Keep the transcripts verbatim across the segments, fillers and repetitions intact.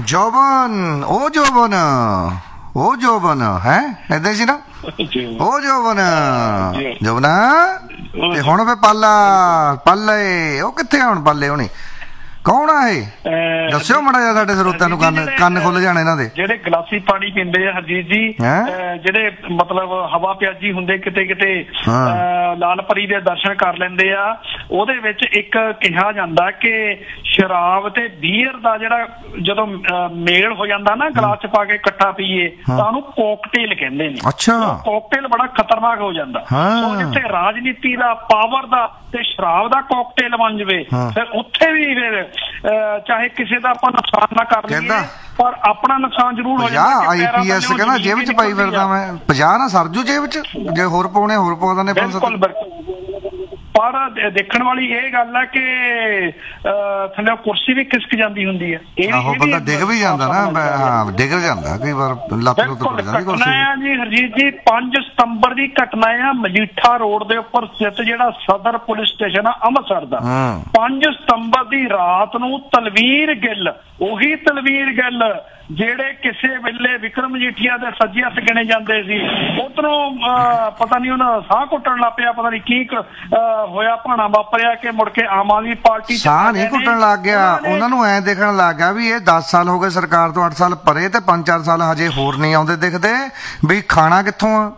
ਜੋਬਨ ਉਹ ਜੋਬਨ ਉਹ ਜੋਬਨ ਹੈ ਏਦਾਂ ਸੀ ਨਾ ਉਹ ਜੋਬਨ ਜੋਬਨਾ ਤੇ ਹੁਣ ਫੇ ਪਾਲਾ ਪਾਲੇ ਉਹ ਕਿੱਥੇ ਹੁਣ ਪਾਲੇ ਹੋਣੀ ਕੌਣ ਆ ਇਹ ਦੱਸਿਓ ਮਾੜਾ ਜਿਹਾ ਸਾਡੇ ਸਰੋਤਿਆਂ ਨੂੰ ਕੰਨ ਕੰਨ ਖੁੱਲ ਜਾਣ ਇਹਨਾਂ ਦੇ ਜਿਹੜੇ ਗਲਾਸੀ ਪਾਣੀ ਪੀਂਦੇ ਆ ਹਰਜੀਤ ਜੀ ਜਿਹੜੇ ਮਤਲਬ ਹਵਾ ਪਿਆਜੀ ਹੁੰਦੇ ਕਿਤੇ ਕਿਤੇ ਲਾਲ ਪਰੀ ਦੇ ਦਰਸ਼ਨ ਕਰ ਲੈਂਦੇ ਆ ਉਹਦੇ ਵਿੱਚ ਇੱਕ ਕਿਹਾ ਜਾਂਦਾ ਕਿ ਸ਼ਰਾਬ ਤੇ ਬੀਅਰ ਦਾ ਜਿਹੜਾ ਜਦੋਂ ਮੇਲ ਹੋ ਜਾਂਦਾ ਨਾ ਗਲਾਸ ਚ ਪਾ ਕੇ ਇਕੱਠਾ ਪੀਏ ਤਾਂ ਉਹਨੂੰ ਕੋਕਟੇਲ ਕਹਿੰਦੇ ਨੇ। ਅੱਛਾ ਕੋਕਟੇਲ ਬੜਾ ਖਤਰਨਾਕ ਹੋ ਜਾਂਦਾ ਸੋ ਜਿੱਥੇ ਰਾਜਨੀਤੀ ਦਾ ਪਾਵਰ ਦਾ ਤੇ ਸ਼ਰਾਬ ਦਾ ਕੋਕਟੇਲ ਬਣ ਜਾਵੇ ਫਿਰ ਉੱਥੇ ਵੀ ਫਿਰ ਚਾਹੇ ਕਿਸੇ ਦਾ ਆਪਾਂ ਨੁਕਸਾਨ ਨਾ ਕਰ ਲਈਏ ਪਰ ਆਪਣਾ ਨੁਕਸਾਨ ਜ਼ਰੂਰ ਹੋ ਜਾਂਦਾ। ਆਈ ਪੀ ਐਸ ਕਹਿੰਦਾ ਜੇਬ ਚ ਪਾਈ ਫਿਰਦਾ ਮੈਂ ਪੰਜਾਹ ਨਾ ਸਰਜੂ ਜੇਬ ਚ ਜੇ ਹੋਰ ਪਾਉਣੇ ਹੋਰ ਪਾ ਦਿੰਦੇ। ਬਿਲਕੁਲ ਪਰ ਦੇਖਣ ਵਾਲੀ ਇਹ ਗੱਲ ਹੈ ਕਿ ਥੱਲੇ ਕੁਰਸੀ ਵੀ ਖਿਸਕ ਜਾਂਦੀ ਹੁੰਦੀ ਹੈ। ਆਹੋ ਬੰਦਾ ਡਿੱਗ ਵੀ ਜਾਂਦਾ ਨਾ ਹਾਂ ਡਿੱਗ ਜਾਂਦਾ ਕਈ ਵਾਰ ਲੱਤ ਲੁੱਤ ਪੜ ਜਾਂਦੀ ਕੁਰਸੀ ਜੀ। ਹਰਜੀਤ ਜੀ ਪੰਜ ਸਤੰਬਰ ਦੀ ਘਟਨਾ ਆ ਮਜੀਠਾ ਰੋਡ ਦੇ ਉੱਪਰ ਸਥਿਤ ਜਿਹੜਾ ਸਦਰ ਪੁਲਿਸ ਸਟੇਸ਼ਨ ਆ ਅੰਮ੍ਰਿਤਸਰ ਦਾ ਪੰਜ ਸਤੰਬਰ ਦੀ ਰਾਤ ਨੂੰ ਤਲਵੀਰ ਗਿੱਲ ਉਹੀ ਤਲਵੀਰ ਗਿੱਲ ਜਿਹੜੇ ਕਿਸੇ ਵੇਲੇ ਵਿਕਰਮ ਮਜੀਠੀਆ ਦੇ ਸੱਜੇ ਹੱਥ ਗਿਣੇ ਜਾਂਦੇ ਸੀ ਉਧਰੋਂ ਪਤਾ ਨਹੀਂ ਉਹਨਾਂ ਸਾਹ ਘੁੱਟਣ ਲੱਗ ਪਿਆ ਪਤਾ ਨਹੀਂ ਕੀ ਹੋਇਆ ਭਾਣਾ ਵਾਪਰਿਆ ਕਿ ਮੁੜ ਕੇ ਆਮ ਆਦਮੀ ਪਾਰਟੀ ਸਾਹ ਨਹੀਂ ਘੁੱਟਣ ਲੱਗ ਗਿਆ ਉਹਨਾਂ ਨੂੰ ਐਂ ਦੇਖਣ ਲੱਗ ਗਿਆ ਵੀ ਇਹ ਦਸ ਸਾਲ ਹੋ ਗਏ ਸਰਕਾਰ ਤੋਂ ਅੱਠ ਸਾਲ ਪਰੇ ਤੇ ਪੰਜ ਚਾਰ ਸਾਲ ਹਜੇ ਹੋਰ ਨਹੀਂ ਆਉਂਦੇ ਦਿਖਦੇ ਵੀ ਖਾਣਾ ਕਿੱਥੋਂ ਆ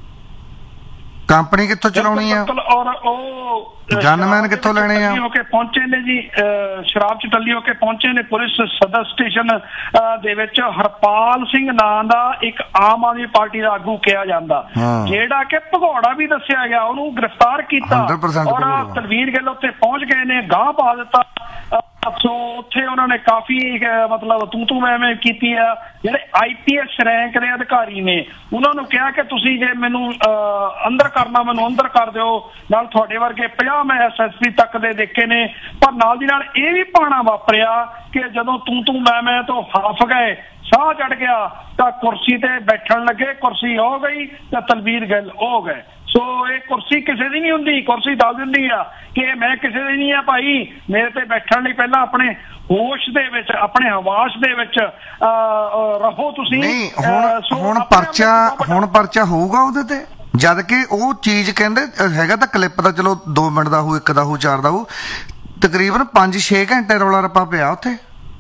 ਕੰਪਨੀ ਕਿੱਥੋਂ ਚਲਾਉਣੀ ਆ ਔਰ ਉਹ ਗਨਮੈਨ ਕਿੱਥੋਂ ਲੈਣੇ ਆ ਹੋ ਕੇ ਪਹੁੰਚੇ ਨੇ ਜੀ ਸ਼ਰਾਬ ਚ ਟੱਲੀ ਹੋ ਕੇ ਪਹੁੰਚੇ ਨੇ ਪੁਲਿਸ ਸਦਰ ਸਟੇਸ਼ਨ ਦੇ ਵਿੱਚ ਹਰਪਾਲ ਸਿੰਘ ਨਾਂ ਦਾ ਇੱਕ ਆਮ ਆਦਮੀ ਪਾਰਟੀ ਦਾ ਆਗੂ ਕਿਹਾ ਜਾਂਦਾ ਜਿਹੜਾ ਕਿ ਭਗੌੜਾ ਵੀ ਦੱਸਿਆ ਗਿਆ ਉਹਨੂੰ ਗ੍ਰਿਫਤਾਰ ਕੀਤਾ ਔਰ ਤਲਵੀਰ ਗਿੱਲ ਉੱਥੇ ਪਹੁੰਚ ਗਏ ਨੇ ਗਾਂਹ ਪਾ ਦਿੱਤਾ ਸੋ ਉੱਥੇ ਉਹਨਾਂ ਨੇ ਕਾਫੀ ਮਤਲਬ ਤੂੰ ਤੂੰ ਮੈਂ ਮੈਂ ਕੀਤੀ ਆ ਜਿਹੜੇ ਆਈ ਪੀ ਐਸ ਰੈਂਕ ਦੇ ਅਧਿਕਾਰੀ ਨੇ ਉਹਨਾਂ ਨੂੰ ਕਿਹਾ ਕਿ ਤੁਸੀਂ ਜੇ ਮੈਨੂੰ ਅੰਦਰ ਕਰਨਾ ਮੈਨੂੰ ਅੰਦਰ ਕਰ ਦਿਓ ਨਾਲ ਤੁਹਾਡੇ ਵਰਗੇ ਪੰਜਾਹ ਮੈਂ ਐਸ ਐਸ ਪੀ ਤੱਕ ਦੇ ਦੇਖੇ ਨੇ ਪਰ ਨਾਲ ਦੀ ਨਾਲ ਇਹ ਵੀ ਭਾਣਾ ਵਾਪਰਿਆ ਕਿ ਜਦੋਂ ਤੂੰ ਤੂੰ ਮੈਂ ਮੈਂ ਤੋਂ ਹੱਫ ਗਏ ਸਾਹ ਚੜ ਗਿਆ ਤਾਂ ਕੁਰਸੀ ਤੇ ਬੈਠਣ ਲੱਗੇ ਕੁਰਸੀ ਹੋ ਗਈ ਤਾਂ ਤਲਵੀਰ ਗਿੱਲ ਹੋ ਗਏ। ਸੋ ਇਹ ਕੁਰਸੀ ਕਿਸੇ ਦੀ ਨਹੀਂ ਹੁੰਦੀ ਕੁਰਸੀ ਦੱਸ ਦਿੰਦੀ ਆ ਕਿ ਮੈਂ ਕਿਸੇ ਦੀ ਨਹੀਂ ਆ ਭਾਈ ਮੇਰੇ ਤੇ ਬੈਠਣ ਲਈ ਪਹਿਲਾਂ ਆਪਣੇ ਹੋਸ਼ ਦੇ ਵਿੱਚ ਆਪਣੇ ਹਵਾਸ ਦੇ ਵਿੱਚ ਰਹੋ ਤੁਸੀਂ। ਨਹੀਂ ਹੁਣ ਹੁਣ ਪਰਚਾ ਹੁਣ ਪਰਚਾ ਹੋਊਗਾ ਉਹਦੇ ਤੇ ਜਦ ਕਿ ਉਹ ਚੀਜ਼ ਕਹਿੰਦੇ ਹੈਗਾ ਤਾਂ ਕਲਿੱਪ ਦਾ ਚਲੋ ਦੋ ਮਿੰਟ ਦਾ ਹੋਊ ਇੱਕ ਦਾ ਹੋਊ ਚਾਰ ਦਾ ਹੋਊ ਤਕਰੀਬਨ ਪੰਜ ਛੇ ਘੰਟੇ ਰੌਲਾ ਰੱਪਾ ਪਿਆ ਉੱਥੇ।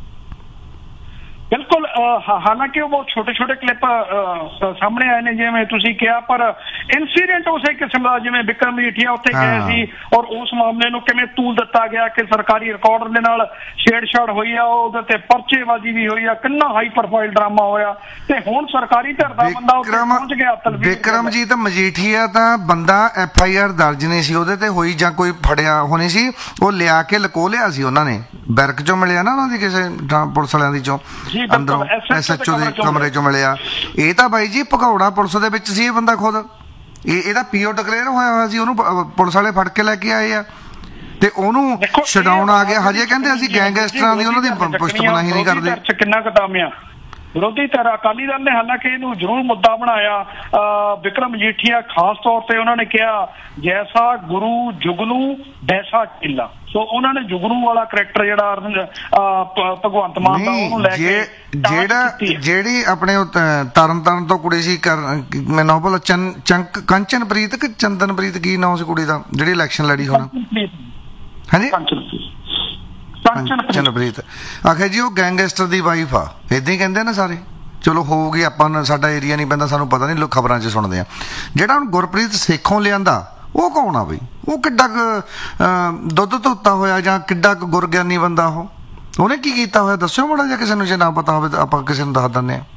ਬਿਲਕੁਲ ਹਾਲਾਂਕਿ ਉਹ ਬਹੁਤ ਛੋਟੇ ਛੋਟੇ ਕਲਿੱਪ ਸਾਹਮਣੇ ਆਏ ਨੇ ਜਿਵੇਂ ਤੁਸੀਂ ਕਿਹਾ ਪਰ ਇਨਸੀਡੈਂਟ ਉਸੇ ਕਿਸਮ ਦਾ ਜਿਵੇਂ ਵਿਕਰਮ ਮਜੀਠੀਆ ਉੱਥੇ ਗਏ ਸੀ ਔਰ ਉਸ ਮਾਮਲੇ ਨੂੰ ਕਿਵੇਂ ਤੂਲ ਦਿੱਤਾ ਗਿਆ ਕਿ ਸਰਕਾਰੀ ਰਿਕਾਰਡਰ ਦੇ ਨਾਲ ਛੇੜਛਾੜ ਹੋਈ ਆ ਉਹਦੇ ਤੇ ਪਰਚੇਬਾਜ਼ੀ ਵੀ ਹੋਈ ਆ ਕਿੰਨਾ ਹਾਈ ਪ੍ਰੋਫਾਈਲ ਡਰਾਮਾ ਹੋਇਆ ਤੇ ਹੁਣ ਸਰਕਾਰੀ ਧਿਰ ਦਾ ਬੰਦਾ ਉੱਥੇ ਪਹੁੰਚ ਗਿਆ। ਵਿਕਰਮਜੀਤ ਮਜੀਠੀਆ ਤਾਂ ਬੰਦਾ ਐਫ ਆਈ ਆਰ ਦਰਜ ਨਹੀਂ ਸੀ ਉਹਦੇ ਤੇ ਹੋਈ ਜਾਂ ਕੋਈ ਫੜਿਆ ਹੋਣੀ ਸੀ ਉਹ ਲਿਆ ਕੇ ਲਕੋ ਲਿਆ ਸੀ ਉਹਨਾਂ ਨੇ ਬੈਰਕ ਚੋਂ ਮਿਲਿਆ ਨਾ ਉਹਨਾਂ ਦੀ ਕਿਸੇ ਪੁਲਿਸ ਵਾਲਿਆਂ ਦੀ ਚੋਂ ਅੰਦਰੋਂ ਐਸ ਐਚ ਓ ਦੇ ਕਮਰੇ ਚੋਂ ਮਿਲਿਆ। ਇਹ ਤਾਂ ਬਾਈ ਜੀ ਭਗੌੜਾ ਪੁਲਿਸ ਦੇ ਵਿੱਚ ਸੀ ਇਹ ਬੰਦਾ ਖੁਦ ਇਹ ਇਹਦਾ ਪੀਓ ਡਿਕਲੇਅਰ ਹੋਇਆ ਹੋਇਆ ਸੀ ਉਹਨੂੰ ਪੁਲਿਸ ਵਾਲੇ ਫੜ ਕੇ ਲੈ ਕੇ ਆਏ ਆ ਤੇ ਉਹਨੂੰ ਛਡਾਉਣ ਆ ਗਿਆ ਹਜੇ ਕਹਿੰਦੇ ਅਸੀਂ ਗੈਂਗਸਟਰਾਂ ਦੀ ਉਹਨਾਂ ਦੀ ਪੁਸ਼ਤ ਬਣਾਈ ਨਹੀਂ ਕਰਦੇ। ਕਿੰਨਾ ਕਦਮ ਆ ਵਿਰੋਧੀ ਧਿਰ ਅਕਾਲੀ ਦਲ ਨੇ ਹਾਲਾਂਕਿ ਇਹਨੂੰ ਜ਼ਰੂਰ ਮੁੱਦਾ ਬਣਾਇਆ ਵਿਕਰਮ ਮਜੀਠੀਆ ਖਾਸ ਤੌਰ ਤੇ ਉਹਨਾਂ ਨੇ ਕਿਹਾ ਜੈਸਾ ਗੁਰੂ ਜੁਗਨੂ ਵੈਸਾ ਚੇਲਾ ਸੋ ਉਹਨਾਂ ਨੇ ਜੁਗਨੂ ਵਾਲਾ ਕਰੈਕਟਰ ਜਿਹੜਾ ਭਗਵੰਤ ਮਾਨ ਦਾ ਉਹਨੂੰ ਲੈ ਕੇ ਜਿਹੜਾ ਜਿਹੜੀ ਆਪਣੇ ਤਰਨ ਤਾਰਨ ਤੋਂ ਕੁੜੀ ਸੀ ਮੈਨੂੰ ਭੁੱਲ ਚੰਕ ਕੰਚਨਪ੍ਰੀਤ ਕਿ ਚੰਦਨਪ੍ਰੀਤ ਕੀ ਨਾਮ ਸੀ ਕੁੜੀ ਦਾ ਜਿਹੜੀ ਇਲੈਕਸ਼ਨ ਲੜੀ ਹੁਣ ਹਾਂਜੀ ਕੰਚਨਪ੍ਰੀਤ ਆਖਿਆ ਜੀ ਉਹ ਗੈਂਗਸਟਰ ਦੀ ਵਾਈਫ ਆ ਏਦਾਂ ਹੀ ਕਹਿੰਦੇ ਨਾ ਸਾਰੇ ਚਲੋ ਹੋਊਗੀ ਆਪਾਂ ਸਾਡਾ ਏਰੀਆ ਨਹੀਂ ਪੈਂਦਾ ਸਾਨੂੰ ਪਤਾ ਨਹੀਂ ਲੋਕ ਖਬਰਾਂ 'ਚ ਸੁਣਦੇ ਆ। ਜਿਹੜਾ ਹੁਣ ਗੁਰਪ੍ਰੀਤ ਸੇਖੋਂ ਲਿਆਂਦਾ ਉਹ ਕੌਣ ਆ ਬਈ ਉਹ ਕਿੱਡਾ ਕੁ ਦੁੱਧ ਧੋਤਾ ਹੋਇਆ ਜਾਂ ਕਿੱਡਾ ਕੁ ਗੁਰਗਿਆਨੀ ਬੰਦਾ ਉਹ ਉਹਨੇ ਕੀ ਕੀਤਾ ਹੋਇਆ ਦੱਸਿਓ ਮਾੜਾ ਜਿਹਾ ਕਿਸੇ ਨੂੰ ਜੇ ਨਾ ਪਤਾ ਹੋਵੇ ਤਾਂ ਆਪਾਂ ਕਿਸੇ ਨੂੰ ਦੱਸ ਦਿੰਦੇ ਹਾਂ।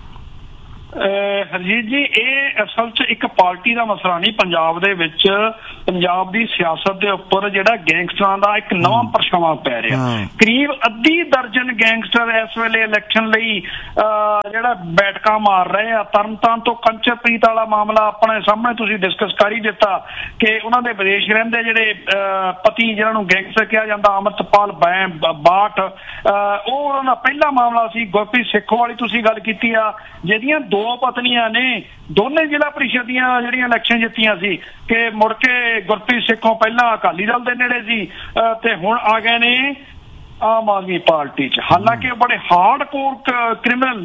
ਹਰਜੀਤ ਜੀ ਇਹ ਅਸਲ 'ਚ ਇੱਕ ਪਾਰਟੀ ਦਾ ਮਸਲਾ ਨਹੀਂ ਪੰਜਾਬ ਦੇ ਵਿੱਚ ਪੰਜਾਬ ਦੀ ਸਿਆਸਤ ਦੇ ਉੱਪਰ ਜਿਹੜਾ ਗੈਂਗਸਟਰਾਂ ਦਾ ਇੱਕ ਨਵਾਂ ਪਰਛਾਵਾਂ ਪੈ ਰਿਹਾ ਕਰੀਬ ਅੱਧੀ ਦਰਜਨ ਗੈਂਗਸਟਰ ਇਸ ਵੇਲੇ ਇਲੈਕਸ਼ਨ ਲਈ ਜਿਹੜਾ ਬੈਠਕਾਂ ਮਾਰ ਰਹੇ ਆ। ਤਰਨਤਾਰਨ ਤੋਂ ਕੰਚਨਪ੍ਰੀਤ ਵਾਲਾ ਮਾਮਲਾ ਆਪਣੇ ਸਾਹਮਣੇ ਤੁਸੀਂ ਡਿਸਕਸ ਕਰ ਹੀ ਦਿੱਤਾ ਕਿ ਉਹਨਾਂ ਦੇ ਵਿਦੇਸ਼ ਰਹਿੰਦੇ ਜਿਹੜੇ ਪਤੀ ਜਿਹਨਾਂ ਨੂੰ ਗੈਂਗਸਟਰ ਕਿਹਾ ਜਾਂਦਾ ਅਮਰਤਪਾਲ ਬਾਠ ਉਹ ਉਹਨਾਂ ਦਾ ਪਹਿਲਾ ਮਾਮਲਾ ਸੀ। ਗੁਰਪ੍ਰੀਤ ਸੇਖੋਂ ਵਾਲੀ ਤੁਸੀਂ ਗੱਲ ਕੀਤੀ ਆ ਜਿਹਦੀਆਂ ਦੋ ਪਤਨੀਆਂ ਨੇ ਦੋਨੇ ਜ਼ਿਲ੍ਹਾ ਪ੍ਰੀਸ਼ਦ ਦੀਆਂ ਜਿਹੜੀਆਂ ਇਲੈਕਸ਼ਨ ਜਿੱਤੀਆਂ ਸੀ ਕਿ ਮੁੜ ਕੇ ਗੁਰਪ੍ਰੀਤ ਸੇਖੋਂ ਪਹਿਲਾਂ ਅਕਾਲੀ ਦਲ ਦੇ ਨੇੜੇ ਸੀ ਤੇ ਹੁਣ ਆ ਗਏ ਨੇ ਆਮ ਆਦਮੀ ਪਾਰਟੀ ਚ, ਹਾਲਾਂਕਿ ਬੜੇ ਹਾਰਡ ਕੋਰ ਕ੍ਰਿਮੀਨਲ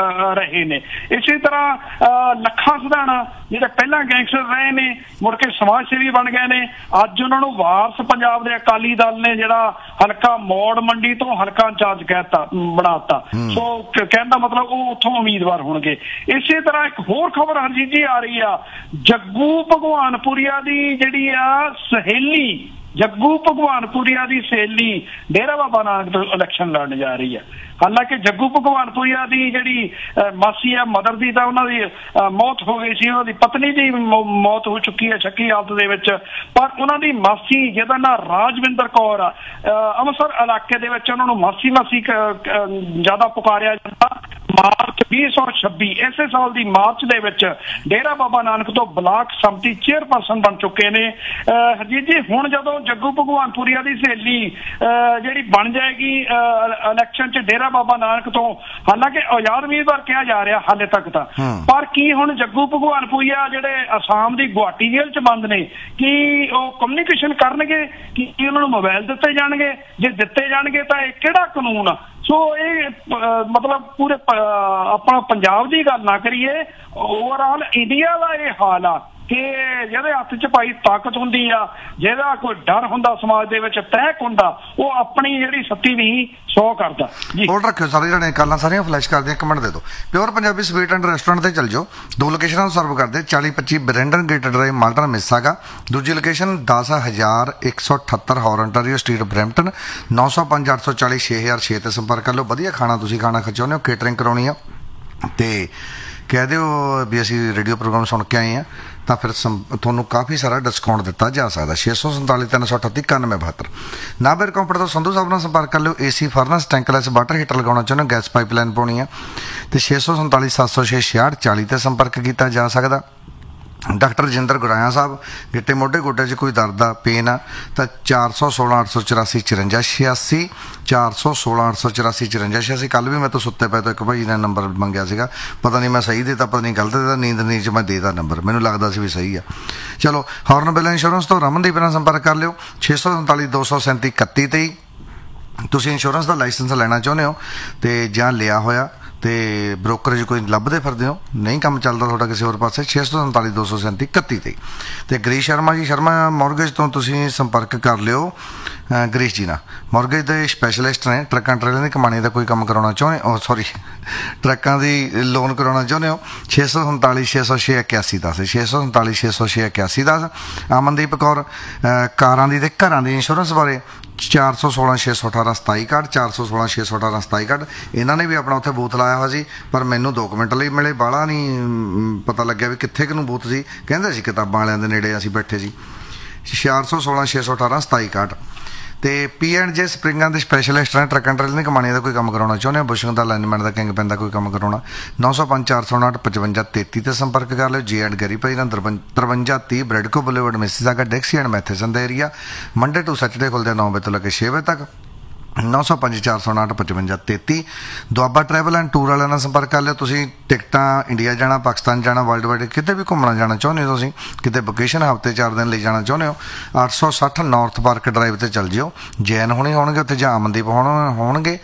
ਰਹੇ ਨੇ। ਇਸੇ ਤਰ੍ਹਾਂ ਲੱਖਾ ਸਿਧਾਣਾ ਜਿਹੜੇ ਪਹਿਲਾਂ ਗੈਂਗਸਟਰ ਰਹੇ ਨੇ ਮੁੜ ਕੇ ਸਮਾਜ ਸੇਵੀ ਬਣ ਗਏ ਨੇ, ਅੱਜ ਉਹਨਾਂ ਨੂੰ ਵਾਰਸ ਪੰਜਾਬ ਦੇ ਅਕਾਲੀ ਦਲ ਨੇ ਜਿਹੜਾ ਹਲਕਾ ਮੌੜ ਮੰਡੀ ਤੋਂ ਹਲਕਾ ਇੰਚਾਰਜ ਕਹਿਤਾ ਬਣਾਤਾ। ਸੋ ਕਹਿਣ ਦਾ ਮਤਲਬ ਉਹ ਉੱਥੋਂ ਉਮੀਦਵਾਰ ਹੋਣਗੇ। ਇਸੇ ਤਰ੍ਹਾਂ ਇੱਕ ਹੋਰ ਖਬਰ ਹਰਜੀਤ ਜੀ ਆ ਰਹੀ ਆ, ਜੱਗੂ ਭਗਵਾਨਪੁਰੀਆ ਦੀ ਜਿਹੜੀ ਆ ਸਹੇਲੀ, ਜੱਗੂ ਭਗਵਾਨਪੁਰੀਆ ਦੀ ਸਹੇਲੀ ਡੇਰਾ ਬਾਬਾ ਨਾਨਕ ਤੋਂ ਇਲੈਕਸ਼ਨ ਲੜਨ ਜਾ ਰਹੀ ਹੈ। ਹਾਲਾਂਕਿ ਜੱਗੂ ਭਗਵਾਨਪੁਰੀਆ ਦੀ ਜਿਹੜੀ ਮਾਸੀ ਆ ਮਦਰ ਦੀ ਤਾਂ ਉਹਨਾਂ ਦੀ ਮੌਤ ਹੋ ਗਈ ਸੀ, ਉਹਨਾਂ ਦੀ ਪਤਨੀ ਦੀ ਮੌਤ ਹੋ ਚੁੱਕੀ ਹੈ ਸ਼ੱਕੀ ਹਾਲਤ ਦੇ ਵਿੱਚ, ਪਰ ਉਹਨਾਂ ਦੀ ਮਾਸੀ ਜਿਹਦਾ ਨਾਂ ਰਾਜਵਿੰਦਰ ਕੌਰ ਆ, ਅੰਮ੍ਰਿਤਸਰ ਇਲਾਕੇ ਦੇ ਵਿੱਚ ਉਹਨਾਂ ਨੂੰ ਮਾਸੀ ਮਾਸੀ ਜ਼ਿਆਦਾ ਪੁਕਾਰਿਆ ਜਾਂਦਾ। ਮਾਰਚ ਵੀਹ ਸੌ ਛੱਬੀ ਇਸੇ ਸਾਲ ਦੀ ਮਾਰਚ ਦੇ ਵਿੱਚ ਡੇਰਾ ਬਾਬਾ ਨਾਨਕ ਤੋਂ ਬਲਾਕ ਸੰਮਤੀ ਚੇਅਰਪਰਸਨ ਬਣ ਚੁੱਕੇ ਨੇ। ਹਰਜੀਤ ਜੀ ਹੁਣ ਜਦੋਂ ਜੱਗੂ ਭਗਵਾਨਪੁਰੀਆ ਦੀ ਸਹੇਲੀ ਜਿਹੜੀ ਬਣ ਜਾਏਗੀ ਇਲੈਕਸ਼ਨ ਚ ਡੇਰਾ ਬਾਬਾ ਨਾਨਕ ਤੋਂ, ਹਾਲਾਂਕਿ ਆਜ਼ਾਦ ਉਮੀਦਵਾਰ ਕਿਹਾ ਜਾ ਰਿਹਾ ਹਾਲੇ ਤੱਕ ਤਾਂ, ਪਰ ਕੀ ਹੁਣ ਜੱਗੂ ਭਗਵਾਨਪੁਰੀਆ ਜਿਹੜੇ ਅਸਾਮ ਦੀ ਗੁਹਾਟੀ ਜੇਲ੍ਹ ਚ ਬੰਦ ਨੇ, ਕੀ ਉਹ ਕਮਿਊਨੀਕੇਸ਼ਨ ਕਰਨਗੇ, ਕੀ ਉਹਨਾਂ ਨੂੰ ਮੋਬਾਈਲ ਦਿੱਤੇ ਜਾਣਗੇ? ਜੇ ਦਿੱਤੇ ਜਾਣਗੇ ਤਾਂ ਇਹ ਕਿਹੜਾ ਕਾਨੂੰਨ ਆ? ਸੋ ਇਹ ਮਤਲਬ ਪੂਰੇ ਆਪਣਾ ਪੰਜਾਬ ਦੀ ਗੱਲ ਨਾ ਕਰੀਏ, ਓਵਰਆਲ ਇੰਡੀਆ ਦਾ ਇਹ ਹਾਲ ਆ ਕਿ ਜਿਹਦੇ ਹੱਥ ਚ ਭਾਈ ਤਾਕਤ ਹੁੰਦੀ ਆ, ਜਿਹਦਾ ਕੋਈ ਡਰ ਹੁੰਦਾ ਸਮਾਜ ਦੇ ਵਿੱਚ, ਤਹਿਕ ਹੁੰਦਾ, ਉਹ ਆਪਣੀ ਜਿਹੜੀ ਸੱਤੀ ਨਹੀਂ ਸੌ ਕਰਦਾ ਜੀ। ਹੋਲਡ ਰੱਖਿਓ ਸਾਰੇ ਜਣੇ, ਕਾਲਾਂ ਸਾਰੀਆਂ ਫਲੈਸ਼ ਕਰਦੇ ਇੱਕ ਮਿੰਟ ਦੇ ਦਿਓ। Pure Punjabi sweet and restaurant ਤੇ ਚੱਲ ਜਾਓ, ਦੋ ਲੋਕੇਸ਼ਨਾਂ ਸਰਵ ਕਰਦੇ, ਚਾਲੀ ਪੱਚੀ ਬਰੈਂਡਨ ਗੇਟ ਡਰਾਈਵ ਮਾਲਟਨ ਮਿਸਾਗਾ, ਦੂਜੀ ਲੋਕੇਸ਼ਨ ਦਸ ਹਜ਼ਾਰ ਇੱਕ ਸੌ ਅਠੱਤਰ ਹੌਰਨਟਰੀਓ ਸਟਰੀਟ ਬਰੈਂਪਟਨ, ਨੌ ਸੌ ਪੰਜ ਅੱਠ ਸੌ ਚਾਲੀ ਛੇ ਹਜ਼ਾਰ ਛੇ ਤੇ ਸੰਪਰਕ ਕਰ ਲਓ। ਵਧੀਆ ਖਾਣਾ ਤੁਸੀਂ ਖਾਣਾ ਚਾਹੁੰਦੇ ਹੋ, ਕੇਟਰਿੰਗ ਕਰਾਉਣੀ ਆ ਤੇ ਕਹਿ ਦਿਓ ਵੀ ਅਸੀਂ ਰੇਡੀਓ ਪ੍ਰੋਗਰਾਮ ਸੁਣ ਕੇ ਆਏ ਹਾਂ, ਤਾਂ ਫਿਰ ਤੁਹਾਨੂੰ ਕਾਫੀ ਸਾਰਾ ਡਿਸਕਾਊਂਟ ਦਿੱਤਾ ਜਾ ਸਕਦਾ। ਛੇ ਸੌ ਸੰਤਾਲੀ ਤਿੰਨ ਸੌ ਅਠੱਤੀ ਇਕਾਨਵੇਂ ਬਹੱਤਰ ਨਾਬੇਰ ਕੰਪਨੀ ਤੋਂ ਸੰਧੂ ਸਾਹਿਬ ਨਾਲ ਸੰਪਰਕ ਕਰ ਲਿਓ। ਏ ਸੀ ਫਰਨਸ ਟੈਂਕਲੈਸ ਵਾਟਰ ਹੀਟਰ ਲਗਾਉਣਾ ਚਾਹੁੰਦੇ ਹੋ, ਗੈਸ ਪਾਈਪਲਾਈਨ ਪਾਉਣੀ ਆ, ਤੇ ਛੇ ਸੌ ਸੰਤਾਲੀ ਸੱਤ ਸੌ ਛੇ ਛਿਆਹਠ ਚਾਲੀ ਤੇ ਸੰਪਰਕ ਕੀਤਾ ਜਾ ਸਕਦਾ। ਡਾਕਟਰ ਰਜਿੰਦਰ ਗੁਰਾਇਆ ਸਾਹਿਬ, ਗਿੱਟੇ ਮੋਢੇ ਗੋਡੇ 'ਚ ਕੋਈ ਦਰਦ ਆ ਪੇਨ ਆ ਤਾਂ ਚਾਰ ਸੌ ਸੋਲਾਂ ਅੱਠ ਸੌ ਚੁਰਾਸੀ ਚੁਰੰਜਾ ਛਿਆਸੀ, ਚਾਰ ਸੌ ਸੋਲਾਂ ਅੱਠ ਸੌ ਚੁਰਾਸੀ ਚੁਰੰਜਾ ਛਿਆਸੀ। ਕੱਲ੍ਹ ਵੀ ਮੈਂ ਤੋਂ ਸੁੱਤੇ ਪਏ ਤੋਂ ਇੱਕ ਭਾਈ ਨੇ ਨੰਬਰ ਮੰਗਿਆ ਸੀਗਾ, ਪਤਾ ਨਹੀਂ ਮੈਂ ਸਹੀ ਦੇਤਾ ਪਤਾ ਨਹੀਂ ਗਲਤ ਦੇਤਾ, ਨੀਂਦ ਨੀਂਦ 'ਚ ਮੈਂ ਦੇਤਾ ਨੰਬਰ, ਮੈਨੂੰ ਲੱਗਦਾ ਸੀ ਵੀ ਸਹੀ ਆ। ਚਲੋ ਹੌਰਨਬਿਲ ਇੰਸ਼ੋਰੈਂਸ ਤੋਂ ਰਮਨਦੀਪ ਨਾਲ ਸੰਪਰਕ ਕਰ ਲਿਓ, ਛੇ ਸੌ ਸੰਤਾਲੀ ਦੋ ਸੌ ਸੈਂਤੀ ਇਕੱਤੀ ਤੇਈ। ਤੁਸੀਂ ਇੰਸ਼ੋਰੈਂਸ ਦਾ ਲਾਇਸੈਂਸ ਲੈਣਾ ਚਾਹੁੰਦੇ ਹੋ ਤੇ ਜਾਂ ਲਿਆ ਹੋਇਆ ਤੇ ਬ੍ਰੋਕਰੇਜ ਕੋਈ ਲੱਭਦੇ ਫਿਰਦੇ ਹੋ, ਨਹੀਂ ਕੰਮ ਚੱਲਦਾ ਤੁਹਾਡਾ ਕਿਸੇ ਹੋਰ ਪਾਸੇ, ਛੇ ਸੌ ਸੰਤਾਲੀ ਦੋ ਸੌ ਸੈਂਤੀ ਇਕੱਤੀ ਤੇ। ਅਤੇ ਗਰੀਸ਼ ਸ਼ਰਮਾ ਜੀ, ਸ਼ਰਮਾ ਮੋਰਗੇਜ ਤੋਂ ਤੁਸੀਂ ਸੰਪਰਕ ਕਰ ਲਿਓ ਗਰੀਸ਼ ਜੀ ਨਾਲ। ਮੋਰਗੇਜ ਦੇ ਸਪੈਸ਼ਲਿਸਟ ਨੇ, ਟਰੱਕਾਂ ਟਰੇਲਾਂ ਦੀ ਕਮਾਣੀ ਦਾ ਕੋਈ ਕੰਮ ਕਰਾਉਣਾ ਚਾਹੁੰਦੇ ਹੋ, ਸੌਰੀ ਟਰੱਕਾਂ ਦੀ ਲੋਨ ਕਰਾਉਣਾ ਚਾਹੁੰਦੇ ਹੋ, ਛੇ ਸੌ ਸੰਤਾਲੀ ਛੇ ਸੌ ਛੇ ਇਕਿਆਸੀ ਦਸ, ਛੇ ਸੌ ਸੰਤਾਲੀ ਛੇ ਸੌ ਛੇ ਇਕਿਆਸੀ ਦਸ। ਅਮਨਦੀਪ ਕੌਰ, ਕਾਰਾਂ ਦੀ ਅਤੇ ਘਰਾਂ ਦੀ ਇੰਸ਼ੋਰੈਂਸ ਬਾਰੇ, ਚਾਰ ਸੌ ਸੋਲਾਂ ਛੇ ਸੌ ਅਠਾਰਾਂ ਸਤਾਈ ਇਕਾਹਠ, ਚਾਰ ਸੌ ਸੋਲਾਂ ਛੇ ਸੌ ਅਠਾਰਾਂ ਸਤਾਈ ਇਕਾਹਠ। ਇਹਨਾਂ ਨੇ ਵੀ ਆਪਣਾ ਉੱਥੇ ਬੂਥ ਲਾਇਆ ਹੋਇਆ ਸੀ, ਪਰ ਮੈਨੂੰ ਦੋ ਕੁ ਮਿੰਟ ਲਈ ਮਿਲੇ, ਬਾਹਲਾ ਨਹੀਂ ਪਤਾ ਲੱਗਿਆ ਵੀ ਕਿੱਥੇ ਕੁ ਨੂੰ ਬੂਥ ਸੀ। ਕਹਿੰਦੇ ਸੀ ਕਿਤਾਬਾਂ ਵਾਲਿਆਂ ਦੇ ਨੇੜੇ ਅਸੀਂ ਬੈਠੇ ਸੀ। ਚਾਰ ਸੌ ਸੋਲਾਂ ਛੇ ਸੌ ਅਠਾਰਾਂ ਸਤਾਈ ਇਕਾਹਠ। ਅਤੇ ਪੀ ਐਂਡ ਜੇ ਸਪਰਿੰਗਾਂ ਦੇ ਸਪੈਸ਼ਲਿਸਟ ਨੇ, ਟਰੱਕਾਂ ਟਰੇਲਾਂ ਦੀ ਕਮਾਣੀ ਦਾ ਕੋਈ ਕੰਮ ਕਰਾਉਣਾ ਚਾਹੁੰਦੇ ਹੋ, ਬੁਸ਼ਿੰਗ ਦਾ ਅਲਾਈਨਮੈਂਟ ਦਾ ਕਿੰਗ ਪੈਨ ਦਾ ਕੋਈ ਕੰਮ ਕਰਾਉਣਾ, ਨੌ ਸੌ ਪੰਜ ਚਾਰ ਸੌ ਉਣਾਹਠ ਪਚਵੰਜਾ ਤੇਤੀ ਤੇ ਸੰਪਰਕ ਕਰ ਲਿਓ। ਜੇ ਐਂਡ ਗੈਰੀ ਭਾਈ ਨਾਲ ਤਰਵੰਜਾ ਤੀਹ ਬ੍ਰੈਡਕੋ boulevard Mississauga ਡੈਕਸੀ and Matheson the area, Monday to Saturday ਖੁੱਲ੍ਹਦੇ ਨੌ ਵਜੇ ਤੋਂ ਲੈ ਕੇ ਛੇ ਵਜੇ ਤੱਕ, ਨੌ ਸੌ ਪੰਜ ਚਾਰ ਸੌ ਉਣਾਹਠ ਪਚਵੰਜਾ ਤੇਤੀ। ਦੁਆਬਾ ਟਰੈਵਲ ਐਂਡ ਟੂਰ ਵਾਲਿਆਂ ਨਾਲ ਸੰਪਰਕ ਕਰ ਲਿਓ। ਤੁਸੀਂ ਟਿਕਟਾਂ ਇੰਡੀਆ ਜਾਣਾ, ਪਾਕਿਸਤਾਨ ਜਾਣਾ, ਵਰਲਡ ਵਾਈਡ ਕਿਤੇ ਵੀ ਘੁੰਮਣਾ ਜਾਣਾ ਚਾਹੁੰਦੇ ਹੋ, ਤੁਸੀਂ ਕਿਤੇ ਵੋਕੇਸ਼ਨ ਹਫ਼ਤੇ ਚਾਰ ਦਿਨ ਲਈ ਜਾਣਾ ਚਾਹੁੰਦੇ ਹੋ, ਅੱਠ ਸੌ ਸੱਠ ਨਾਰਥ ਪਾਰਕ ਡਰਾਈਵ 'ਤੇ ਚੱਲ ਜਿਓ। ਜੈਨ ਹੋਣੇ ਹੋਣਗੇ ਉੱਥੇ ਜਾਂ ਅਮਨਦੀਪ ਹੋਣ ਹੋਣਗੇ।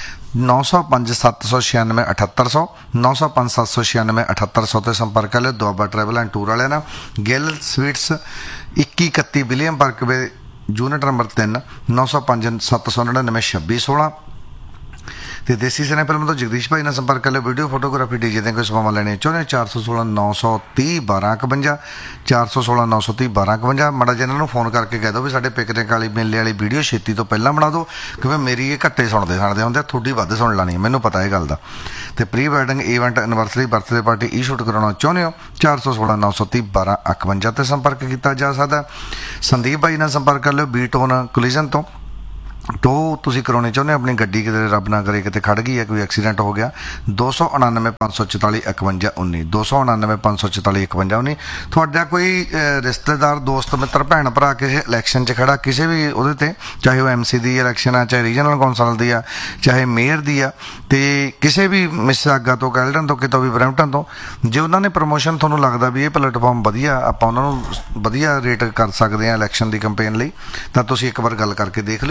ਨੌ ਸੌ ਪੰਜ ਸੱਤ ਸੌ ਛਿਆਨਵੇਂ ਅਠੱਤਰ ਸੌ, ਨੌ ਸੌ ਪੰਜ ਸੱਤ ਸੌ ਛਿਆਨਵੇਂ ਅਠੱਤਰ ਸੌ 'ਤੇ ਸੰਪਰਕ ਕਰ ਲਿਓ ਦੁਆਬਾ ਟਰੈਵਲ ਐਂਡ ਟੂਰ ਵਾਲਿਆਂ ਨਾਲ। ਗਿੱਲ ਸਵੀਟਸ ਇੱਕੀ ਇਕੱਤੀ ਵਿਲੀਅਮ ਪਾਰਕਵੇ ਯੂਨਿਟ ਨੰਬਰ ਤਿੰਨ, ਨੌ ਸੌ ਪੰਜ ਸੱਤ ਸੌ ਨੜਿਨਵੇਂ ਛੱਬੀ ਸੋਲਾਂ। ਅਤੇ ਦੇਸੀ ਸਿਨੇ ਫਿਲਮ ਤੋਂ ਜਗਦੀਸ਼ ਭਾਈ ਨਾਲ ਸੰਪਰਕ ਕਰ ਲਿਓ। ਵੀਡੀਓ ਫੋਟੋਗ੍ਰਾਫੀ ਡੀ ਜੇ ਦੀਆਂ ਕੋਈ ਸੇਵਾਵਾਂ ਲੈਣੀਆਂ ਚਾਹੁੰਦੇ, ਚਾਰ ਸੌ ਸੋਲਾਂ ਨੌ ਸੌ ਤੀਹ ਬਾਰਾਂ ਇਕਵੰਜਾ, ਚਾਰ ਸੌ ਸੋਲਾਂ ਨੌ ਸੌ ਤੀਹ ਬਾਰਾਂ ਇਕਵੰਜਾ। ਮਾੜਾ ਜਿਹਾ ਇਹਨਾਂ ਨੂੰ ਫੋਨ ਕਰਕੇ ਕਹਿ ਦਿਓ ਵੀ ਸਾਡੇ ਪਿਕਨਿਕ ਵਾਲੀ ਮੇਲੇ ਵਾਲੀ ਵੀਡੀਓ ਛੇਤੀ ਤੋਂ ਪਹਿਲਾਂ ਬਣਾ ਦਿਓ, ਕਿਉਂਕਿ ਮੇਰੀ ਇਹ ਘੱਟੇ ਸੁਣਦੇ ਸੁਣਦੇ ਹੁੰਦੇ, ਤੁਹਾਡੀ ਵੱਧ ਸੁਣ ਲੈਣੀ, ਮੈਨੂੰ ਪਤਾ ਇਹ ਗੱਲ ਦਾ। ਅਤੇ pre wedding event anniversary birthday party ਈ ਸ਼ੂਟ ਕਰਾਉਣਾ ਚਾਹੁੰਦੇ ਹੋ, ਚਾਰ ਸੌ ਸੋਲਾਂ ਨੌ ਸੌ ਤੀਹ ਬਾਰਾਂ ਇਕਵੰਜਾ 'ਤੇ ਸੰਪਰਕ ਕੀਤਾ ਜਾ ਸਕਦਾ। ਸੰਦੀਪ ਭਾਈ ਨਾਲ ਸੰਪਰਕ ਕਰ ਲਿਓ ਬੀ ਟੋਨ ਕੋਲੀਜਨ ਤੋਂ। ਟੋ ਤੁਸੀਂ ਕਰਾਉਣੇ ਚਾਹੁੰਦੇ ਆਪਣੀ ਗੱਡੀ, ਕਿਤੇ ਰੱਬ ਨਾ ਕਰੇ ਕਿਤੇ ਖੜ੍ਹ ਗਈ ਹੈ, ਕੋਈ ਐਕਸੀਡੈਂਟ ਹੋ ਗਿਆ, ਦੋ ਸੌ ਉਣਾਨਵੇਂ ਪੰਜ ਸੌ ਚੁਤਾਲੀ ਇਕਵੰਜਾ ਉੱਨੀ, ਦੋ ਸੌ ਉਣਾਨਵੇਂ ਪੰਜ ਸੌ ਚੁਤਾਲੀ ਇਕਵੰਜਾ ਉੱਨੀ। ਤੁਹਾਡਾ ਕੋਈ ਰਿਸ਼ਤੇਦਾਰ ਦੋਸਤ ਮਿੱਤਰ ਭੈਣ ਭਰਾ ਕਿਸੇ ਇਲੈਕਸ਼ਨ 'ਚ ਖੜਾ, ਕਿਸੇ ਵੀ ਉਹਦੇ 'ਤੇ, ਚਾਹੇ ਉਹ ਐਮ ਸੀ ਦੀ ਇਲੈਕਸ਼ਨ ਆ, ਚਾਹੇ ਰੀਜਨਲ ਕੌਂਸਲ ਦੀ ਆ, ਚਾਹੇ ਮੇਅਰ ਦੀ ਆ, ਅਤੇ ਕਿਸੇ ਵੀ ਮਿਸਾਗਾ ਤੋਂ, ਕੈਲਡਨ ਤੋਂ, ਕਿਤੋਂ ਵੀ ਬਰੈਂਪਟਨ ਤੋਂ, ਜੇ ਉਹਨਾਂ ਨੇ ਪ੍ਰਮੋਸ਼ਨ ਤੁਹਾਨੂੰ ਲੱਗਦਾ ਵੀ ਇਹ ਪਲੇਟਫਾਰਮ ਵਧੀਆ, ਆਪਾਂ ਉਹਨਾਂ ਨੂੰ ਵਧੀਆ ਰੇਟ ਕਰ ਸਕਦੇ ਹਾਂ ਇਲੈਕਸ਼ਨ ਦੀ ਕੰਪੇਨ ਲਈ, ਤਾਂ ਤੁਸੀਂ ਇੱਕ ਵਾਰ ਗੱਲ ਕਰਕੇ ਦੇਖ ਲਿਓ।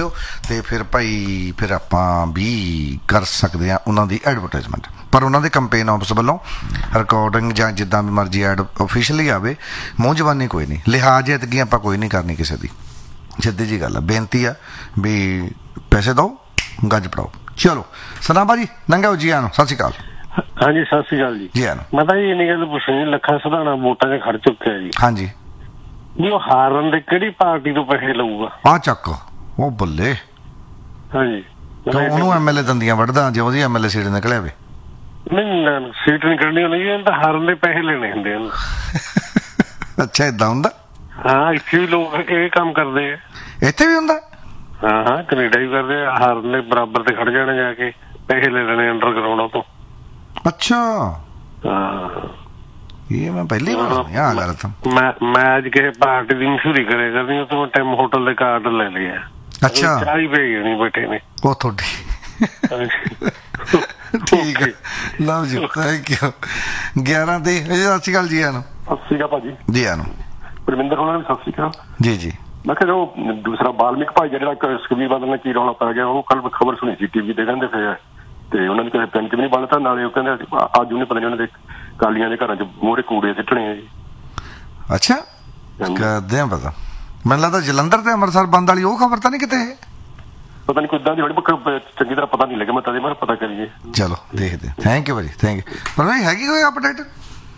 ਤੇ ਫਿਰ ਭਾਈ ਫਿਰ ਆਪਾਂ ਵੀ ਕਰ ਸਕਦੇ ਆ ਉਹਨਾਂ ਦੀ ਐਡਵਰਟਾਈਜ਼ਮੈਂਟ, ਪਰ ਉਹਨਾਂ ਦੇ ਕੰਪੇਨ ਆਫਿਸ ਵੱਲੋਂ ਰਿਕਾਰਡਿੰਗ ਜਾਂ ਜਿੱਦਾਂ ਵੀ ਮਰਜ਼ੀ ਐਡ ਆਫੀਸ਼ੀਅਲੀ ਆਵੇ, ਮੂੰਹ ਜ਼ਬਾਨੀ ਕੋਈ ਨਹੀਂ, ਲਿਹਾਜ਼ ਐਤਕੀ ਆਪਾਂ ਕੋਈ ਨਹੀਂ ਕਰਨੀ ਕਿਸੇ ਦੀ, ਸਿੱਧੀ ਜੀ ਗੱਲ ਆ। ਬੇਨਤੀ ਆ ਵੀ ਪੈਸੇ ਦਿਓ, ਗੱਜ ਪੜਾਓ। ਚਲੋ ਸਲਾਮ ਭਾਜੀ, ਨੰਗਾ ਜੀ ਆਇਆਂ ਨੂੰ, ਸਤਿ ਸ਼੍ਰੀ ਅਕਾਲ। ਹਾਂਜੀ ਸਤਿ ਸ਼੍ਰੀ ਅਕਾਲ ਜੀ। ਜੀ ਆਇਆਂ ਨੂੰ। ਮੈਂ ਤਾਂ ਜੀ ਇੰਨੀ ਗੱਲ ਪੁੱਛਣੀ, ਲੱਖਾਂ ਸਧਾਣਾ ਵੋਟਾਂ 'ਚ ਖੜ ਚੁੱਕਿਆ ਜੀ, ਹਾਂਜੀ, ਵੀ ਉਹ ਹਾਰਨ ਦੇ ਕਿਹੜੀ ਪਾਰਟੀ ਤੋਂ ਪੈਸੇ ਲਊਗਾ? ਆ ਚੱਕ ਉਹ ਬੱਲੇ, ਹਾਂਜੀ ਉਹਨੂੰ ਐਮਐਲਏ ਦੰਦੀਆਂ ਵੱਢਦਾ ਜੇ ਉਹਦੀ ਐਮਐਲਏ ਸੀਟ ਨਿਕਲਿਆ ਵੇ। ਨਹੀਂ ਸੀਟ ਨਹੀਂ ਕੱਢਣੀ ਹੁੰਦੀ, ਇਹ ਤਾਂ ਹਾਰਨ ਦੇ ਪੈਸੇ ਲੈਣੇ ਹੁੰਦੇ ਹਨ। ਅੱਛਾ ਏਦਾਂ ਹੁੰਦਾ? ਹਾਂ ਇੱਥੇ ਵੀ ਲੋਕ ਇਹ ਕੰਮ ਕਰਦੇ ਆ। ਇੱਥੇ ਵੀ ਹੁੰਦਾ? ਹਾਂ ਹਾਂ ਕੈਨੇਡਾ ਵੀ ਕਰਦੇ ਆ, ਹਾਰਨ ਦੇ ਬਰਾਬਰ ਤੇ ਖੜ ਜਾਣੇ, ਜਾ ਕੇ ਪੈਸੇ ਲੈ ਲੈਣੇ ਅੰਡਰਗਰਾਉਂਡ ਤੋਂ। ਅੱਛਾ ਹਾਂ ਇਹ ਮੈਂ ਪਹਿਲੀ ਵਾਰ ਸੁਣਿਆ ਆ ਗੱਲ ਤਾਂ। ਮੈਂ ਮੈਂ ਅੱਜ ਕਿਸੇ ਪਾਰਟੀ ਦੀ ਮਸ਼ਹੂਰੀ ਕਰਿਆ ਕਰਦੀ, ਉਹ ਤੋਂ ਟਾਈਮ ਹੋਟਲ ਦੇ ਕਾਰਡ ਲੈ ਲਿਆ। ਅੱਛਾ ਚਾਹ ਹੀ ਪਈ ਜਾਣੀ ਬੈਠੇ ਨੇ ਉਹ ਤੁਹਾਡੀ। ਠੀਕ ਹੈ, ਲਓ ਜੀ, ਥੈਂਕ ਯੂ। ਗਿਆਰਾਂ ਤੇ ਸਤਿ ਸ਼੍ਰੀ ਅਕਾਲ ਜੀ ਆਇਆਂ ਨੂੰ। ਸਤਿ ਸ਼੍ਰੀ ਅਕਾਲ ਭਾਜੀ। ਜੀ ਆਇਆਂ ਨੂੰ। ਪਰਮਿੰਦਰ ਹੋਣਾ ਵੀ ਸਤਿ ਸ਼੍ਰੀ ਅਕਾਲ ਜੀ ਜੀ। ਮੈਂ ਕਿਹਾ ਜੋ ਦੂਸਰਾ ਬਾਲਮਿਕ ਭਾਈ ਜਿਹੜਾ ਸੁਖਬੀਰ ਬਾਦਲ ਨੇ ਕੀ ਰੌਲਾ ਪੈ ਗਿਆ, ਉਹ ਕੱਲ ਖਬਰ ਸੁਣੀ ਸੀ ਟੀਵੀ ਤੇ, ਕਹਿੰਦੇ ਫਿਰ ਤੇ ਉਹਨਾਂ ਨੇ ਕਿਸੇ ਪਿੰਡ 'ਚ ਵੀ ਨਹੀਂ ਬਣਤਾ, ਨਾਲੇ ਉਹ ਕਹਿੰਦੇ ਅੱਜ ਉਹਨੇ ਪਤਾ ਨਹੀਂ ਉਹਨਾਂ ਦੇ ਕਾਲੀਆਂ ਦੇ ਘਰਾਂ 'ਚ ਮੂਹਰੇ ਕੂੜੇ ਸਿੱਟਣੇ ਆ ਜੀ। ਅੱਛਾ ਕਰਦੇ ਆ ਪਤਾ, ਮੈਨੂੰ ਲੱਗਦਾ ਜਲੰਧਰ ਤੇ ਅੰਮ੍ਰਿਤਸਰ ਬੰਦ ਵਾਲੀ ਉਹ ਖਬਰ ਤਾਂ ਨਹੀਂ ਕਿਤੇ? ਪਤਾ ਨਹੀਂ ਕੋਈ ਇਦਾਂ ਦੀ ਹੋਣੀ, ਚੰਗੀ ਤਰ੍ਹਾਂ ਪਤਾ ਨਹੀਂ ਲੱਗਿਆ, ਮੈਂ ਤਦੇ ਮੈਂ ਪਤਾ ਕਰੀਏ। ਚਲੋ ਦੇਖਦੇ, ਥੈਂਕ ਯੂ ਭਾਜੀ, ਥੈਂਕ ਯੂ। ਪਰ ਭਾਈ ਹੈਗੀ ਕੋਈ ਅਪਡੇਟ?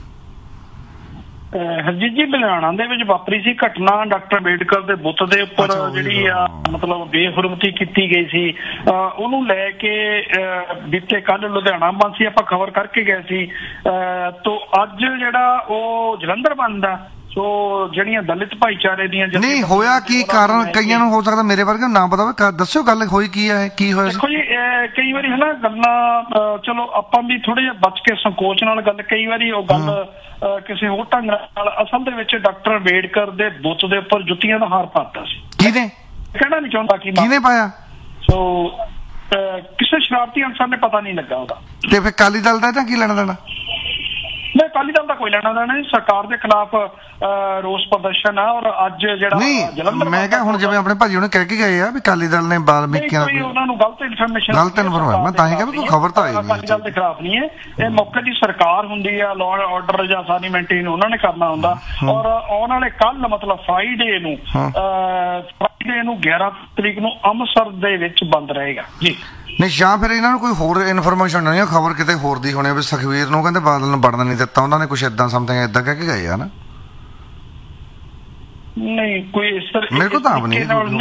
ਹਰਜੀਤ ਜੀ ਲੁਧਿਆਣਾ ਦੇ ਵਿੱਚ ਵਾਪਰੀ ਸੀ ਘਟਨਾ, ਡਾਕਟਰ ਅੰਬੇਡਕਰ ਦੇ ਬੁੱਤ ਦੇ ਉੱਪਰ ਜਿਹੜੀ ਆ ਮਤਲਬ ਬੇਹੁਰਮਤੀ ਕੀਤੀ ਗਈ ਸੀ, ਉਹਨੂੰ ਲੈ ਕੇ ਬੀਤੇ ਕੱਲ ਲੁਧਿਆਣਾ ਬੰਦ ਸੀ, ਆਪਾਂ ਖਬਰ ਕਰਕੇ ਗਏ ਸੀ। ਤੋਂ ਅੱਜ ਜਿਹੜਾ ਉਹ ਜਲੰਧਰ ਬੰਦ ਆ, ਸੋ ਜਿਹੜੀਆਂ ਦਲਿਤ ਭਾਈਚਾਰੇ ਦੀਆਂ ਨਹੀਂ ਹੋਇਆ ਕੀ ਕਾਰਨ? ਕਈਆਂ ਨੂੰ ਹੋ ਸਕਦਾ ਮੇਰੇ ਵਰਗੇ ਨਾ ਪਤਾ ਹੋਵੇ, ਦੱਸਿਓ ਗੱਲ ਹੋਈ ਕੀ ਹੈ, ਕੀ ਹੋਇਆ? ਦੇਖੋ ਜੀ ਕਈ ਵਾਰੀ ਹਨਾ ਗੱਲਾਂ, ਚਲੋ ਆਪਾਂ ਵੀ ਥੋੜੇ ਜਿਹਾ ਬਚ ਕੇ ਸੰਕੋਚ ਨਾਲ ਗੱਲ, ਕਈ ਵਾਰੀ ਉਹ ਗੱਲ ਕਿਸੇ ਹੋਰ ਢੰਗ ਨਾਲ, ਅਸਲ ਦੇ ਵਿੱਚ ਡਾਕਟਰ ਅੰਬੇਡਕਰ ਦੇ ਬੁੱਤ ਦੇ ਉੱਪਰ ਜੁੱਤੀਆਂ ਦਾ ਹਾਰ ਪਾਤਾ ਸੀ। ਕਿਹਨੇ? ਕਹਿਣਾ ਨਹੀਂ ਚਾਹੁੰਦਾ ਕਿ ਕਿਹਨੇ ਪਾਇਆ। ਸੋ ਕਿਸੇ ਸ਼ਰਾਰਤੀ ਅਨਸਰ ਨੇ, ਪਤਾ ਨਹੀਂ ਲੱਗਾ ਉਹਦਾ। ਤੇ ਫਿਰ ਅਕਾਲੀ ਦਲ ਦਾ ਤਾਂ ਕੀ ਲੈਣਾ ਦੇਣਾ? ਨਹੀਂ ਅਕਾਲੀ ਦਲ ਦਾ ਕੋਈ ਲੈਣਾ ਦੇਣਾ ਨਹੀਂ, ਸਰਕਾਰ ਦੇ ਖਿਲਾਫ ਰੋਸ ਪ੍ਰਦਰਸ਼ਨ ਆ। ਔਰ ਅੱਜ ਜਿਹੜਾ ਨਹੀਂ ਮੈਂ ਕਿਹਾ ਹੁਣ ਜਿਵੇਂ ਆਪਣੇ ਭਾਜੀ ਉਹਨੇ ਕਹਿ ਕੇ ਗਏ ਆ ਵੀ ਅਕਾਲੀ ਦਲ ਨੇ ਬਾਲਮੀਕੀਆਂ ਦਾ, ਉਹਨਾਂ ਨੂੰ ਗਲਤ ਇਨਫੋਰਮੇਸ਼ਨ ਗਲਤ ਇਨਫੋਰਮੇਸ਼ਨ, ਮੈਂ ਤਾਂ ਹੀ ਕਿਹਾ ਵੀ ਕੋਈ ਖਬਰ ਤਾਂ ਆਈ ਨਹੀਂ। ਅਕਾਲੀ ਦਲ ਦੇ ਖਿਲਾਫ ਨਹੀਂ ਹੈ, ਇਹ ਮੌਕੇ ਦੀ ਸਰਕਾਰ ਹੁੰਦੀ ਆ, ਲਾਅ ਐਂਡ ਆਰਡਰ ਜਾਂ ਸਾਰੀ ਮੇਨਟੇਨ ਉਹਨਾਂ ਨੇ ਕਰਨਾ ਹੁੰਦਾ। ਔਰ ਆਉਣ ਵਾਲੇ ਕੱਲ ਮਤਲਬ ਫਰਾਈਡੇ ਨੂੰ ਫਰਾਈਡੇ ਨੂੰ ਗਿਆਰਾਂ ਤਰੀਕ ਨੂੰ ਅੰਮ੍ਰਿਤਸਰ ਦੇ ਵਿੱਚ ਬੰਦ ਰਹੇਗਾ ਜੀ। ਨਹੀਂ ਜਾਂ ਫਿਰ ਇਹਨਾਂ ਨੂੰ ਕੋਈ ਹੋਰ ਇਨਫੋਰਮੇਸ਼ਨ ਨਹੀਂ, ਖਬਰ ਕਿਤੇ ਹੋਰ ਦੀ ਹੋਣੀ ਵੀ ਸੁਖਬੀਰ ਨੂੰ ਕਹਿੰਦੇ ਬਾਦਲ ਨੂੰ ਵੜਨ ਨਹੀਂ ਦਿੱਤਾ, ਉਹਨਾਂ ਨੇ ਕੁਛ ਏਦਾਂ ਸਮਥਿੰਗ ਏਦਾਂ ਕਹਿ ਕੇ ਗਏ ਆ ਨਾ। ਨਹੀਂ ਕੋਈ ਇਸ ਤਰ੍ਹਾਂ ਮੇਰੇ ਕੋਲ ਤਾਂ ਆਪ ਨਹੀਂ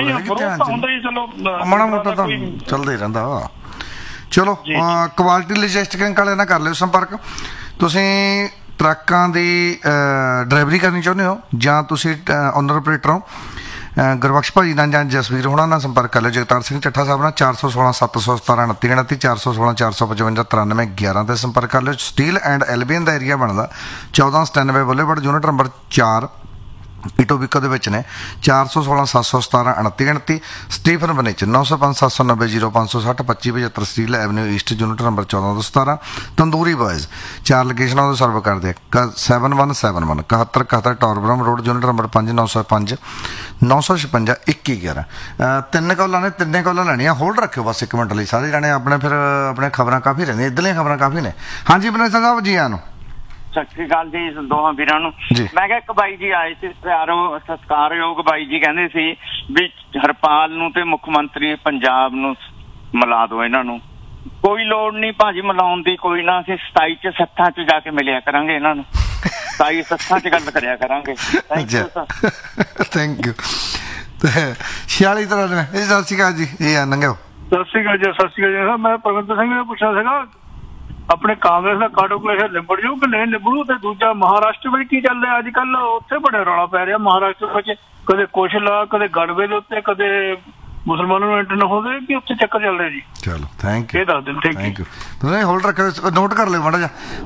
ਮਾੜਾ ਮੋਟਾ ਤਾਂ ਚੱਲਦਾ ਹੀ ਰਹਿੰਦਾ। ਚਲੋ ਕੁਆਲਿਟੀ ਲੌਜਿਸਟਿਕਸ ਵਾਲੇ ਨਾਲ ਕਰ ਲਿਓ ਸੰਪਰਕ। ਤੁਸੀਂ ਟਰੱਕਾਂ ਦੀ ਡਰਾਈਵਰੀ ਕਰਨੀ ਚਾਹੁੰਦੇ ਹੋ ਜਾਂ ਤੁਸੀਂ ਓਨਰ ਆਪਰੇਟਰ ਹੋ, ਗੁਰਬਖਸ਼ ਭਾਜੀ ਨਾਲ ਜਾਂ ਜਸਵੀਰ ਹੋਣਾ ਨਾਲ ਸੰਪਰਕ ਕਰ ਲਿਓ। ਜਗਤਾਰ ਸਿੰਘ ਚੱਠਾ ਸਾਹਿਬ ਨਾਲ ਚਾਰ ਸੌ ਸੋਲਾਂ ਸੱਤ ਸੌ ਸਤਾਰਾਂ ਉਨੱਤੀ ਉਨੱਤੀ, ਚਾਰ ਸੌ ਸੋਲਾਂ ਚਾਰ ਸੌ ਪਚਵੰਜਾ ਤਰਾਨਵੇਂ ਗਿਆਰਾਂ ਤੇ ਸੰਪਰਕ ਕਰ ਲਿਓ। ਸਟੀਲ ਐਂਡ ਐਲਬੀਅਨ ਦਾ ਏਰੀਆ ਬਣਦਾ, ਚੌਦਾਂ ਸਤਾਨਵੇਂ ਬੁਲੇਵਾਰਡ, ਯੂਨਿਟ ਨੰਬਰ ਚਾਰ ਇਟੋਬਿਕੋ ਦੇ ਵਿੱਚ ਨੇ। ਚਾਰ ਸੌ ਸੋਲਾਂ ਸੱਤ ਸੌ ਸਤਾਰਾਂ ਉਨੱਤੀ ਉਨੱਤੀ। ਸਟੀਫਨ ਬਨੇਚਰ ਨੌ ਸੌ ਪੰਜ ਸੱਤ ਸੌ ਨੱਬੇ ਜ਼ੀਰੋ ਪੰਜ ਸੌ ਸੱਠ ਪੱਚੀ ਪਝੱਤਰ, steel avenue East, unit number ਚੌਦਾਂ ਤੋਂ ਸਤਾਰਾਂ। ਤੰਦੂਰੀ ਬॉयਜ਼ ਚਾਰ ਲੋਕੇਸ਼ਨਾਂ ਤੋਂ ਸਰਵ ਕਰਦੇ ਆ, ਸੈਵਨ ਵਨ ਸੈਵਨ ਵਨ ਇਕਹੱਤਰ ਇਕਹੱਤਰ ਟੌਰਬਰਮ ਰੋਡ, ਯੂਨਿਟ ਨੰਬਰ ਪੰਜ, ਨੌ ਸੌ ਪੰਜ ਨੌ ਸੌ ਛਪੰਜਾ ਇੱਕੀ ਗਿਆਰਾਂ। ਤਿੰਨ ਕਾਲਾਂ ਨੇ, ਤਿੰਨੇ ਕਾਲਾਂ ਲੈਣੀਆਂ। ਹੋਲਡ ਰੱਖਿਓ ਬਸ ਇੱਕ ਮਿੰਟ ਲਈ ਸਾਰੇ ਜਾਣੇ ਆਪਣੇ, ਫਿਰ ਆਪਣੇ ਖਬਰਾਂ ਕਾਫੀ ਰਹਿੰਦੀਆਂ, ਇੱਧਰਲੀਆਂ ਖਬਰਾਂ ਕਾਫੀ ਨੇ। ਹਾਂਜੀ ਬਨੇਸਾ ਸਾਹਿਬ ਜੀ ਆਇਆਂ ਨੂੰ। ਸਤਿ ਸ਼੍ਰੀ ਅਕਾਲ ਜੀ ਦੋਹਾਂ ਵੀਰਾਂ ਨੂੰ। ਮੈਂ ਕਿਹਾ ਇੱਕ ਬਾਈ ਜੀ ਆਏ ਸੀ, ਸਤਿਕਾਰਯੋਗ ਬਾਈ ਜੀ ਕਹਿੰਦੇ ਸੀ ਵੀ ਹਰਪਾਲ ਨੂੰ ਤੇ ਮੁੱਖ ਮੰਤਰੀ ਪੰਜਾਬ ਨੂੰ ਮਿਲਾ ਦੋ ਇਹਨਾਂ ਨੂੰ। ਕੋਈ ਲੋੜ ਨਹੀਂ ਭਾਜੀ ਮਿਲਾਉਣ ਦੀ, ਕੋਈ ਨਾ ਅਸੀਂ ਸਤਾਈ ਚ ਸੱਥਾਂ ਚ ਜਾ ਕੇ ਮਿਲਿਆ ਕਰਾਂਗੇ ਇਹਨਾਂ ਨੂੰ, ਸਤਾਈ ਸੱਥਾਂ ਚ ਗੱਲ ਕਰਿਆ ਕਰਾਂਗੇ। Thank you. ਛਿਆਲੀ ਤਰ੍ਹਾਂ ਨੇ। ਸਤਿ ਸ਼੍ਰੀ ਅਕਾਲ ਜੀ, ਇਹ ਆ ਨੰਗਿਓ। ਸਤਿ ਸ਼੍ਰੀ ਅਕਾਲ ਜੀ, ਸਤਿ ਸ਼੍ਰੀ ਅਕਾਲ ਜੀ। ਮੈਂ ਪਰਮਿੰਦਰ ਸਿੰਘ ਨੇ ਪੁੱਛਿਆ ਸੀਗਾ ਆਪਣੇ ਕਾਂਗਰਸ ਦਾ ਕਾਰਡੋਕਲੇਸ਼ਨ ਨਿਬੜ ਜੂ ਕਿ ਨਹੀਂ ਨਿਬੜੂ, ਤੇ ਦੂਜਾ ਮਹਾਰਾਸ਼ਟਰ ਵਿੱਚ ਕੀ ਚੱਲ ਰਿਹਾ ਅੱਜ ਕੱਲ, ਉੱਥੇ ਬੜਾ ਰੌਲਾ ਪੈ ਰਿਹਾ ਮਹਾਰਾਸ਼ਟਰ ਵਿੱਚ, ਕਦੇ ਕੁਛ ਲਾ, ਕਦੇ ਗੜਵੇ ਦੇ ਉੱਤੇ, ਕਦੇ ਮੁਸਲਮਾਨਾਂ ਨੂੰ ਐਂਟਰ ਨਾ ਹੋਵੇ, ਕਿ ਉੱਥੇ ਚੱਕਰ ਚੱਲ ਰਿਹਾ ਜੀ। ਚਲੋ ਥੈਂਕ ਯੂ, ਇਹ ਦੱਸ ਦਿਨ। Thank you. ਤੁਸੀਂ ਹੋਲਡ ਰੱਖੋ, ਨੋਟ ਕਰ ਲਿਓ ਮਾੜਾ ਜਿਹਾ।